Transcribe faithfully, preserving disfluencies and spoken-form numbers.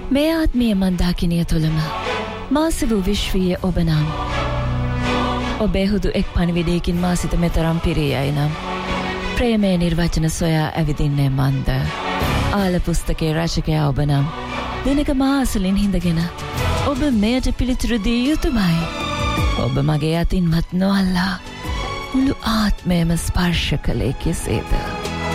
මේ ආත්මීය මන්දාකිනිය තුළම මාස වූ විශ්වීය ඔබ නම් ඔබේ හුදු එක් පණිවිඩයකින් මා සිත මෙතරම් පිරී යයි නම් ප්‍රේමේ නිර්වචන සොයා ඇවිදින්නේ මන්ද ආල පුස්තකයේ රචකයා ඔබ නම් දිනක මා අසලින් හිඳගෙන ඔබ මෙයට පිළිතුරු දී යුතුමයි ඔබ මගේ අතින්වත් නොඅල්ලා මුළු ආත්මයම ස්පර්ශ කළේ කෙසේද